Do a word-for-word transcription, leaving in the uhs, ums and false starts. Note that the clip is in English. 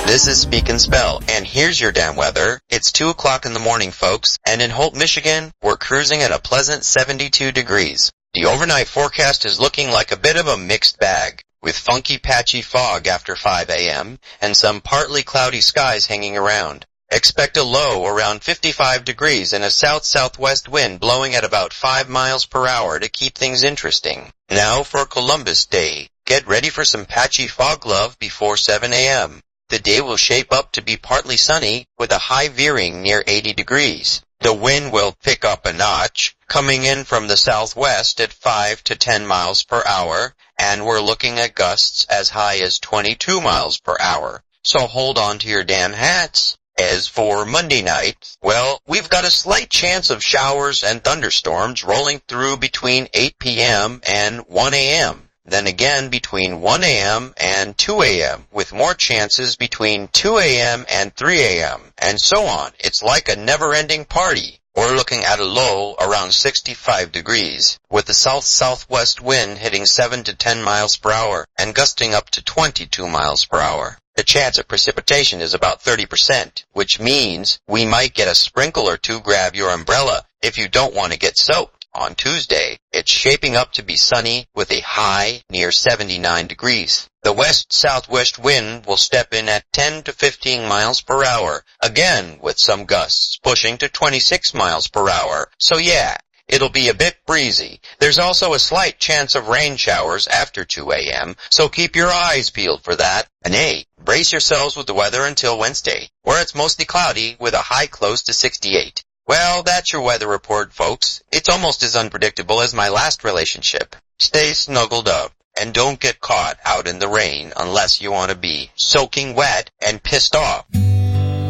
This is Speak and Spell, and here's your damn weather. It's two o'clock in the morning, folks, and in Holt, Michigan, we're cruising at a pleasant seventy-two degrees. The overnight forecast is looking like a bit of a mixed bag, with funky patchy fog after five a.m. and some partly cloudy skies hanging around. Expect a low around fifty-five degrees and a south-southwest wind blowing at about five miles per hour to keep things interesting. Now for Columbus Day. Get ready for some patchy fog love before seven a.m. The day will shape up to be partly sunny with a high veering near eighty degrees. The wind will pick up a notch, coming in from the southwest at five to ten miles per hour, and we're looking at gusts as high as twenty-two miles per hour. So hold on to your damn hats. As for Monday night, well, we've got a slight chance of showers and thunderstorms rolling through between eight p.m. and one a.m., then again between one a.m. and two a.m., with more chances between two a.m. and three a.m., and so on. It's like a never-ending party. We're looking at a low around sixty-five degrees, with the south-southwest wind hitting seven to ten miles per hour and gusting up to twenty-two miles per hour. The chance of precipitation is about thirty percent, which means we might get a sprinkle or two. Grab your umbrella if you don't want to get soaked. On Tuesday, it's shaping up to be sunny with a high near seventy-nine degrees. The west-southwest wind will step in at ten to fifteen miles per hour, again with some gusts pushing to twenty-six miles per hour. So yeah, it'll be a bit breezy. There's also a slight chance of rain showers after two a.m., so keep your eyes peeled for that. And hey, brace yourselves with the weather until Wednesday, where it's mostly cloudy with a high close to sixty-eight. Well, that's your weather report, folks. It's almost as unpredictable as my last relationship. Stay snuggled up, and don't get caught out in the rain unless you want to be soaking wet and pissed off.